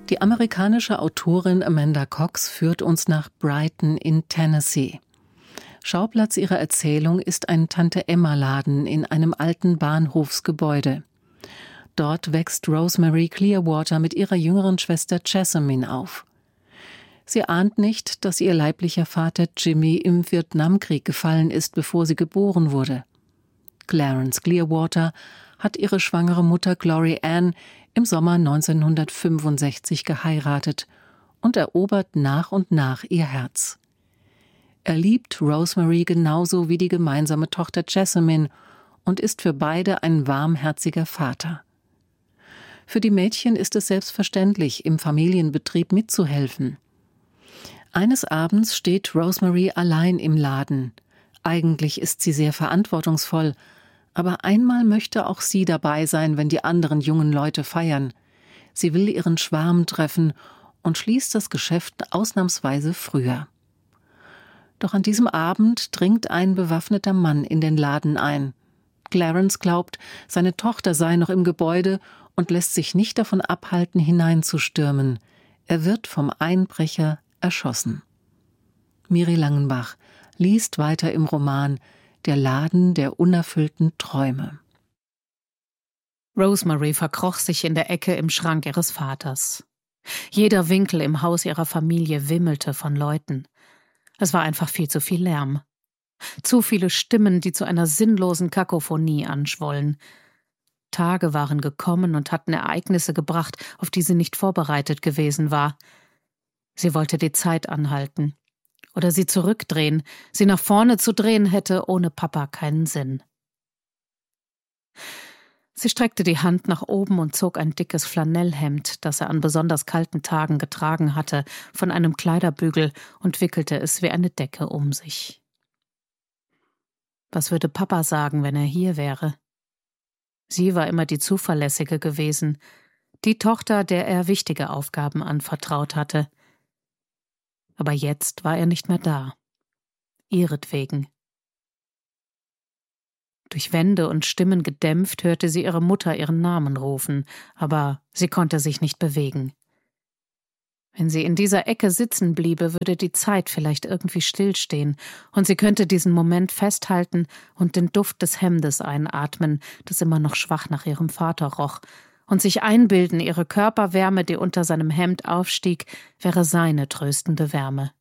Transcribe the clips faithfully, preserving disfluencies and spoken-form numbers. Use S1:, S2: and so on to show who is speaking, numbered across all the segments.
S1: Die amerikanische Autorin Amanda Cox führt uns nach Brighton in Tennessee. Schauplatz ihrer Erzählung ist ein Tante-Emma-Laden in einem alten Bahnhofsgebäude. Dort wächst Rosemary Clearwater mit ihrer jüngeren Schwester Jessamine auf. Sie ahnt nicht, dass ihr leiblicher Vater Jimmy im Vietnamkrieg gefallen ist, bevor sie geboren wurde. Clarence Clearwater hat ihre schwangere Mutter Glory Ann im Sommer neunzehnhundertfünfundsechzig geheiratet und erobert nach und nach ihr Herz. Er liebt Rosemary genauso wie die gemeinsame Tochter Jessamine und ist für beide ein warmherziger Vater. Für die Mädchen ist es selbstverständlich, im Familienbetrieb mitzuhelfen. Eines Abends steht Rosemary allein im Laden. Eigentlich ist sie sehr verantwortungsvoll, aber einmal möchte auch sie dabei sein, wenn die anderen jungen Leute feiern. Sie will ihren Schwarm treffen und schließt das Geschäft ausnahmsweise früher. Doch an diesem Abend dringt ein bewaffneter Mann in den Laden ein. Clarence glaubt, seine Tochter sei noch im Gebäude und lässt sich nicht davon abhalten, hineinzustürmen. Er wird vom Einbrecher erschossen. Miri Langenbach liest weiter im Roman Der Laden der unerfüllten Träume.
S2: Rosemary verkroch sich in der Ecke im Schrank ihres Vaters. Jeder Winkel im Haus ihrer Familie wimmelte von Leuten. Es war einfach viel zu viel Lärm. Zu viele Stimmen, die zu einer sinnlosen Kakophonie anschwollen. Tage waren gekommen und hatten Ereignisse gebracht, auf die sie nicht vorbereitet gewesen war. Sie wollte die Zeit anhalten. Oder sie zurückdrehen. Sie nach vorne zu drehen hätte ohne Papa keinen Sinn. Sie streckte die Hand nach oben und zog ein dickes Flanellhemd, das er an besonders kalten Tagen getragen hatte, von einem Kleiderbügel und wickelte es wie eine Decke um sich. Was würde Papa sagen, wenn er hier wäre? Sie war immer die Zuverlässige gewesen, die Tochter, der er wichtige Aufgaben anvertraut hatte. Aber jetzt war er nicht mehr da. Ihretwegen. Durch Wände und Stimmen gedämpft hörte sie ihre Mutter ihren Namen rufen, aber sie konnte sich nicht bewegen. Wenn sie in dieser Ecke sitzen bliebe, würde die Zeit vielleicht irgendwie stillstehen und sie könnte diesen Moment festhalten und den Duft des Hemdes einatmen, das immer noch schwach nach ihrem Vater roch, und sich einbilden, ihre Körperwärme, die unter seinem Hemd aufstieg, wäre seine tröstende Wärme.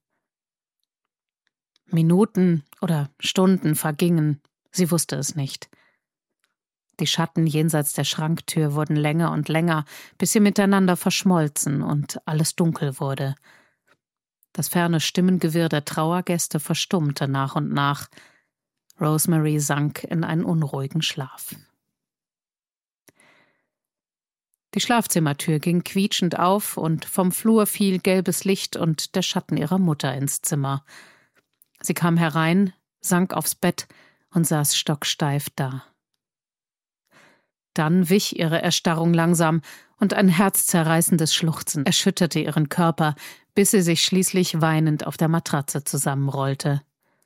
S2: Minuten oder Stunden vergingen, sie wusste es nicht. Die Schatten jenseits der Schranktür wurden länger und länger, bis sie miteinander verschmolzen und alles dunkel wurde. Das ferne Stimmengewirr der Trauergäste verstummte nach und nach. Rosemary sank in einen unruhigen Schlaf. Die Schlafzimmertür ging quietschend auf und vom Flur fiel gelbes Licht und der Schatten ihrer Mutter ins Zimmer. Sie kam herein, sank aufs Bett und saß stocksteif da. Dann wich ihre Erstarrung langsam und ein herzzerreißendes Schluchzen erschütterte ihren Körper, bis sie sich schließlich weinend auf der Matratze zusammenrollte.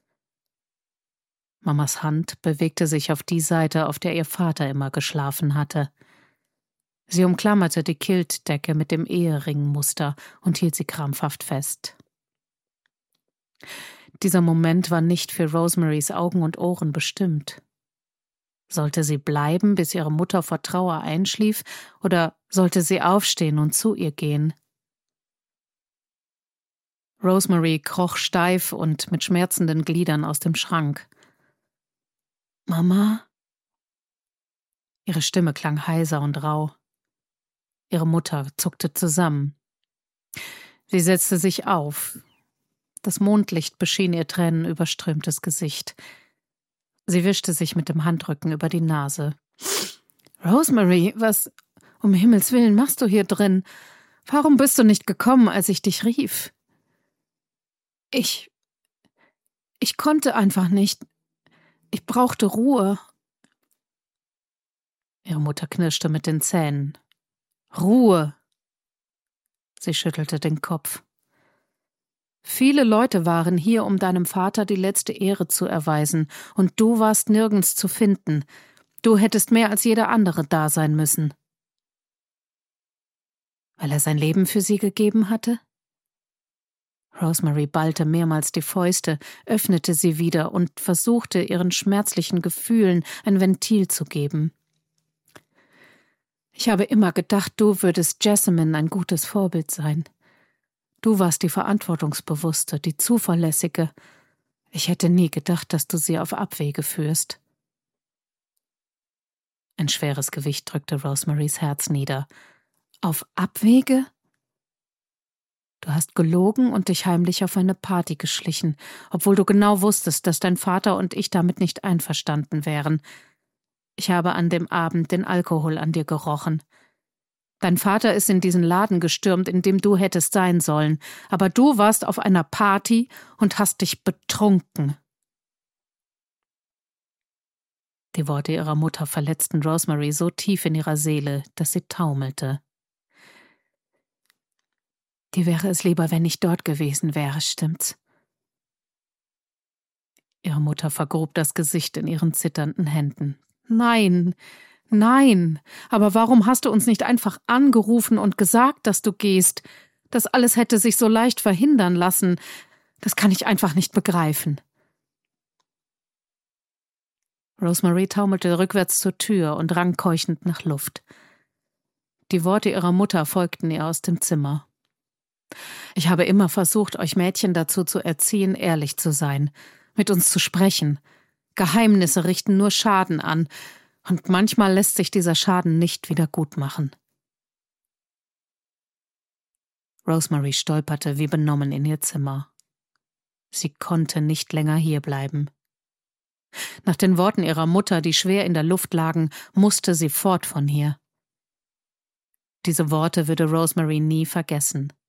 S2: Mamas Hand bewegte sich auf die Seite, auf der ihr Vater immer geschlafen hatte. Sie umklammerte die Kiltdecke mit dem Eheringmuster und hielt sie krampfhaft fest. Dieser Moment war nicht für Rosemarys Augen und Ohren bestimmt. Sollte sie bleiben, bis ihre Mutter vor Trauer einschlief, oder sollte sie aufstehen und zu ihr gehen? Rosemary kroch steif und mit schmerzenden Gliedern aus dem Schrank. »Mama?« Ihre Stimme klang heiser und rau. Ihre Mutter zuckte zusammen. Sie setzte sich auf. Das Mondlicht beschien ihr tränenüberströmtes Gesicht. Sie wischte sich mit dem Handrücken über die Nase. »Rosemary, was um Himmels Willen machst du hier drin? Warum bist du nicht gekommen, als ich dich rief?« »Ich... ich konnte einfach nicht. Ich brauchte Ruhe.« Ihre Mutter knirschte mit den Zähnen. »Ruhe!« Sie schüttelte den Kopf. »Viele Leute waren hier, um deinem Vater die letzte Ehre zu erweisen, und du warst nirgends zu finden. Du hättest mehr als jeder andere da sein müssen.« Weil er sein Leben für sie gegeben hatte? Rosemary ballte mehrmals die Fäuste, öffnete sie wieder und versuchte, ihren schmerzlichen Gefühlen ein Ventil zu geben. Ich habe immer gedacht, du würdest Jessamine ein gutes Vorbild sein. Du warst die Verantwortungsbewusste, die Zuverlässige. Ich hätte nie gedacht, dass du sie auf Abwege führst. Ein schweres Gewicht drückte Rosemarys Herz nieder. Auf Abwege? Du hast gelogen und dich heimlich auf eine Party geschlichen, obwohl du genau wusstest, dass dein Vater und ich damit nicht einverstanden wären. Ich habe an dem Abend den Alkohol an dir gerochen. Dein Vater ist in diesen Laden gestürmt, in dem du hättest sein sollen, aber du warst auf einer Party und hast dich betrunken. Die Worte ihrer Mutter verletzten Rosemary so tief in ihrer Seele, dass sie taumelte. Dir wäre es lieber, wenn ich dort gewesen wäre, stimmt's? Ihre Mutter vergrub das Gesicht in ihren zitternden Händen. Nein, nein, aber warum hast du uns nicht einfach angerufen und gesagt, dass du gehst? Das alles hätte sich so leicht verhindern lassen. Das kann ich einfach nicht begreifen. Rosemary taumelte rückwärts zur Tür und rang keuchend nach Luft. Die Worte ihrer Mutter folgten ihr aus dem Zimmer. Ich habe immer versucht, euch Mädchen dazu zu erziehen, ehrlich zu sein, mit uns zu sprechen. Geheimnisse richten nur Schaden an, und manchmal lässt sich dieser Schaden nicht wieder gutmachen. Rosemary stolperte wie benommen in ihr Zimmer. Sie konnte nicht länger hierbleiben. Nach den Worten ihrer Mutter, die schwer in der Luft lagen, musste sie fort von hier. Diese Worte würde Rosemary nie vergessen.